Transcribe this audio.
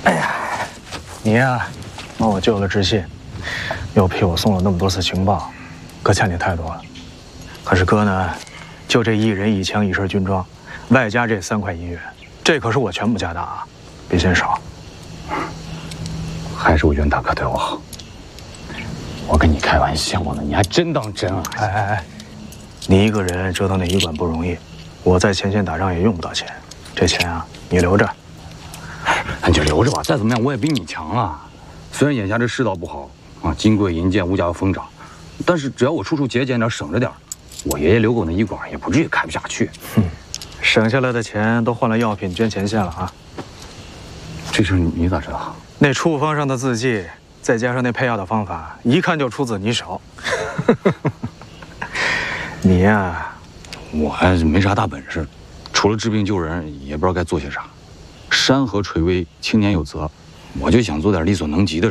哎呀，你呀，帮我救了知信，又替我送了那么多次情报，哥欠你太多了。可是哥呢，就这1人1枪1身军装，外加这3块银元，这可是我全部家当啊，别嫌少。 还是我袁大哥对我好。我跟你开玩笑呢，你还真当真啊？ 哎，你一个人折腾那医馆不容易，我在前线打仗也用不到钱，这钱啊，你留着。 那你就留着吧，再怎么样我也比你强啊。虽然眼下这世道不好啊，金贵银贱，物价又疯涨，但是只要我处处节俭点，省着点，我爷爷留给我那医馆也不至于开不下去。 省下来的钱都换了药品捐前线了啊。 这事你咋知道？ 那处方上的字迹，再加上那配药的方法，一看就出自你手。你呀， 我还没啥大本事，除了治病救人，也不知道该做些啥。山河垂危，青年有责，我就想做点力所能及的